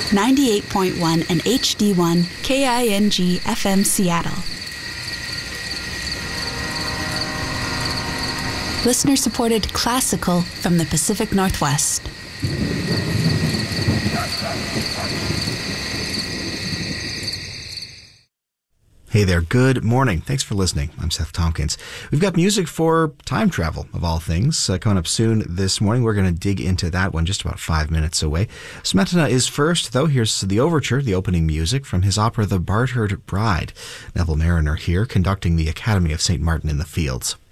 98.1 and HD1 KING FM Seattle. Listener-supported classical from the Pacific Northwest. Hey there, good morning. Thanks for listening. I'm Seth Tompkins. We've got music for time travel, of all things, coming up soon this morning. We're going to dig into that one just about 5 minutes away. Smetana is first, though. Here's the overture, the opening music from his opera The Bartered Bride. Neville Mariner here, conducting the Academy of St. Martin in the Fields.